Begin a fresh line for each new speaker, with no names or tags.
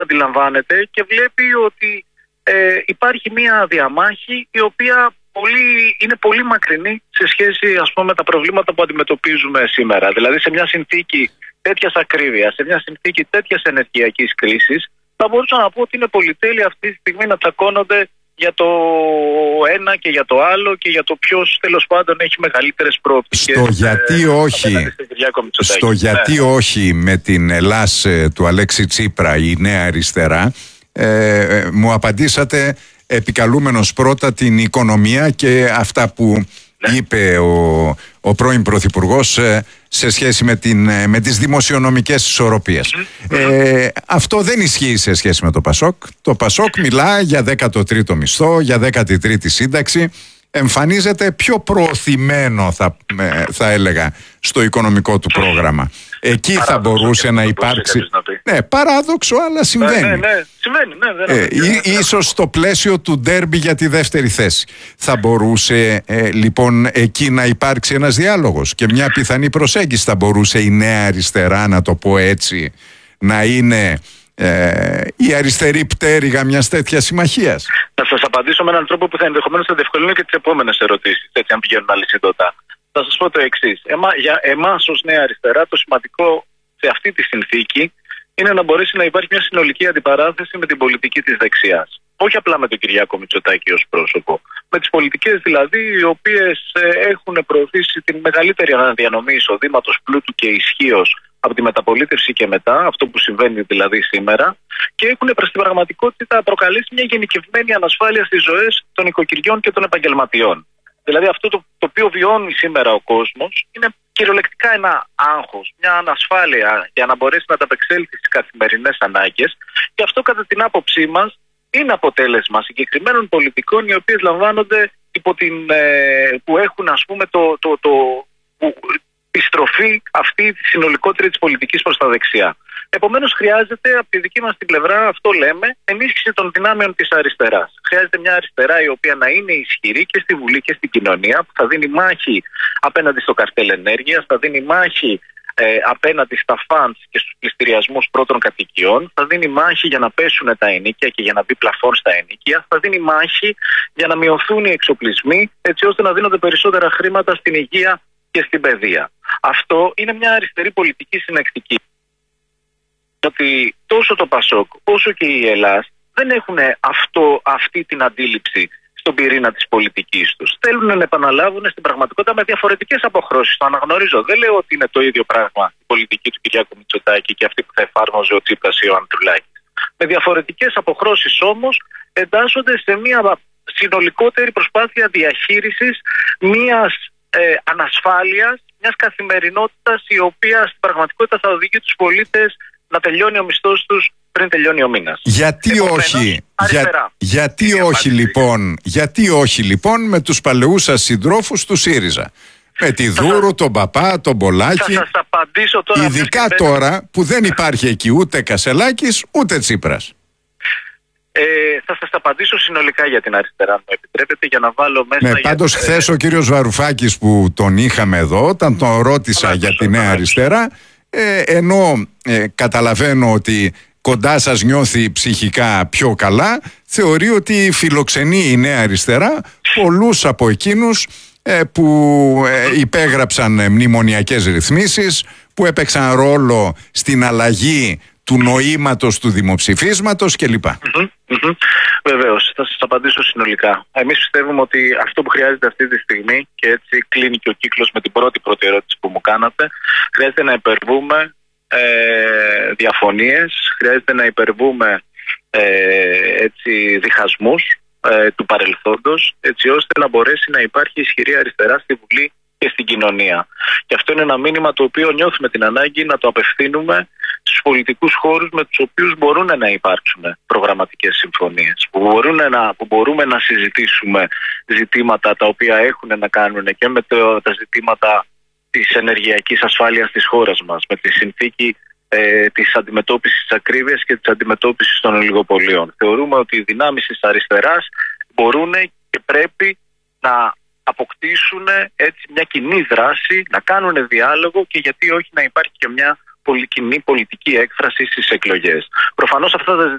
αντιλαμβάνεται και βλέπει ότι υπάρχει μια διαμάχη η οποία είναι πολύ μακρινή σε σχέση, ας πούμε, με τα προβλήματα που αντιμετωπίζουμε σήμερα. Δηλαδή, σε μια συνθήκη τέτοιας ακρίβειας, σε μια συνθήκη τέτοιας ενεργειακής κρίσης, θα μπορούσα να πω ότι είναι πολυτέλεια αυτή τη στιγμή να τσακώνονται για το ένα και για το άλλο και για το ποιος τέλος πάντων έχει μεγαλύτερες προοπτικές.
Στο γιατί όχι με την Ελλάς του Αλέξη Τσίπρα, η Νέα Αριστερά, μου απαντήσατε επικαλούμενος πρώτα την οικονομία και αυτά που είπε ο πρώην Πρωθυπουργός σε σχέση με τις δημοσιονομικές ισορροπίες. Αυτό δεν ισχύει σε σχέση με το ΠΑΣΟΚ. Το ΠΑΣΟΚ μιλά για 13ο μισθό, για 13η σύνταξη. Εμφανίζεται πιο προωθημένο, θα έλεγα, στο οικονομικό του πρόγραμμα. Εκεί θα μπορούσε να υπάρξει. Ναι, παράδοξο, αλλά συμβαίνει. Ίσως στο πλαίσιο του ντέρμπι για τη δεύτερη θέση. Θα μπορούσε λοιπόν εκεί να υπάρξει ένας διάλογος και μια πιθανή προσέγγιση. Θα μπορούσε η Νέα Αριστερά, να το πω έτσι, να είναι η αριστερή πτέρυγα μιας τέτοιας συμμαχίας.
Θα σας απαντήσω με έναν τρόπο που θα ενδεχομένως θα διευκολύνει και τις επόμενες ερωτήσεις, έτσι, αν πηγαίνουν αλυσιδωτά. Θα σας πω το εξής. Για εμάς ως Νέα Αριστερά, το σημαντικό σε αυτή τη συνθήκη είναι να μπορέσει να υπάρχει μια συνολική αντιπαράθεση με την πολιτική της δεξιάς. Όχι απλά με τον Κυριάκο Μητσοτάκη ως πρόσωπο. Με τις πολιτικές δηλαδή, οι οποίες έχουν προωθήσει την μεγαλύτερη αναδιανομή εισοδήματος, πλούτου και ισχύως από τη μεταπολίτευση και μετά, αυτό που συμβαίνει δηλαδή σήμερα, και έχουν στην πραγματικότητα προκαλέσει μια γενικευμένη ανασφάλεια στις ζωές των οικοκυριών και των επαγγελματιών. Δηλαδή αυτό το οποίο βιώνει σήμερα ο κόσμος είναι κυριολεκτικά ένα άγχος, μια ανασφάλεια για να μπορέσει να ανταπεξέλθει στις καθημερινές ανάγκες, και αυτό κατά την άποψή μας είναι αποτέλεσμα συγκεκριμένων πολιτικών οι οποίες λαμβάνονται που έχουν, ας πούμε, τη στροφή αυτή τη συνολικότερη της πολιτικής προς τα δεξιά. Επομένως, χρειάζεται από τη δική μας την πλευρά, αυτό λέμε, ενίσχυση των δυνάμεων της αριστεράς. Χρειάζεται μια αριστερά η οποία να είναι ισχυρή και στη Βουλή και στην κοινωνία, που θα δίνει μάχη απέναντι στο καρτέλ ενέργειας, θα δίνει μάχη απέναντι στα φαντς και στους πληστηριασμούς πρώτων κατοικιών, θα δίνει μάχη για να πέσουν τα ενοίκια και για να μπει πλαφόν στα ενοίκια, θα δίνει μάχη για να μειωθούν οι εξοπλισμοί, έτσι ώστε να δίνονται περισσότερα χρήματα στην υγεία και στην παιδεία. Αυτό είναι μια αριστερή πολιτική συνεκτική. Ότι τόσο το ΠΑΣΟΚ όσο και η Ελλάς δεν έχουν αυτή την αντίληψη στον πυρήνα της πολιτικής τους. Θέλουν να επαναλάβουν στην πραγματικότητα με διαφορετικές αποχρώσεις. Το αναγνωρίζω. Δεν λέω ότι είναι το ίδιο πράγμα η πολιτική του Κυριάκου Μητσοτάκη και αυτή που θα εφάρμοζε ο Τσίπρας ή ο Ανδρουλάκης. Με διαφορετικές αποχρώσεις όμως εντάσσονται σε μια συνολικότερη προσπάθεια διαχείρισης μιας ανασφάλειας, μιας καθημερινότητας η οποία στην πραγματικότητα θα οδηγεί τους πολίτες να τελειώνει ο μισθός τους πριν τελειώνει ο μήνας.
Γιατί όχι λοιπόν με τους παλαιούς σας συντρόφους του ΣΥΡΙΖΑ? Με τη Δούρου, τον Παπά, τον Πολάκη.
Θα σας απαντήσω τώρα.
Ειδικά τώρα που δεν υπάρχει εκεί ούτε Κασελάκης ούτε Τσίπρας.
Θα σας απαντήσω συνολικά για την αριστερά, αν μου επιτρέπετε, για να βάλω μέσα.
Πάντως χθες ο κύριος Βαρουφάκης που τον είχαμε εδώ, όταν τον ρώτησα για τη Νέα Αριστερά, ενώ καταλαβαίνω ότι κοντά σας νιώθει ψυχικά πιο καλά, θεωρεί ότι φιλοξενεί η Νέα Αριστερά πολλούς από εκείνους που υπέγραψαν μνημονιακές ρυθμίσεις, που έπαιξαν ρόλο στην αλλαγή του νοήματος του δημοψηφίσματος κλπ.
Βεβαίως, θα σας απαντήσω συνολικά. Εμείς πιστεύουμε ότι αυτό που χρειάζεται αυτή τη στιγμή, και έτσι κλείνει και ο κύκλος με την πρώτη ερώτηση που μου κάνατε, χρειάζεται να υπερβούμε διαφωνίες, χρειάζεται να υπερβούμε διχασμούς του παρελθόντος, έτσι ώστε να μπορέσει να υπάρχει ισχυρή αριστερά στη Βουλή και στην κοινωνία. Και αυτό είναι ένα μήνυμα το οποίο νιώθουμε την ανάγκη να το απευθύνουμε στους πολιτικούς χώρους με τους οποίους μπορούν να υπάρξουν προγραμματικές συμφωνίες, που μπορούμε να συζητήσουμε ζητήματα τα οποία έχουν να κάνουν και με τα ζητήματα της ενεργειακής ασφάλειας της χώρας μας, με τη συνθήκη της αντιμετώπισης της ακρίβειας και της αντιμετώπισης των ολιγοπολίων. Θεωρούμε ότι οι δυνάμεις της αριστεράς μπορούν και πρέπει να αποκτήσουν έτσι μια κοινή δράση, να κάνουν διάλογο και γιατί όχι να υπάρχει και μια κοινή πολιτική έκφραση στις εκλογές. Προφανώς αυτά